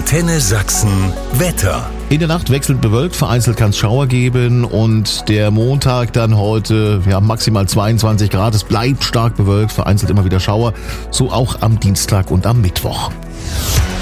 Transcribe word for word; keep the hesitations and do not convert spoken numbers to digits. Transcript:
Antenne Sachsen Wetter. In der Nacht wechselnd bewölkt, vereinzelt kann es Schauer geben und der Montag dann heute ja, maximal zweiundzwanzig Grad. Es bleibt stark bewölkt, vereinzelt immer wieder Schauer, so auch am Dienstag und am Mittwoch.